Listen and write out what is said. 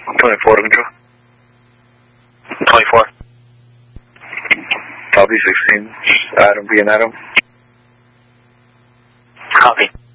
24 to control. 24. Copy 16. Adam being Adam. Copy.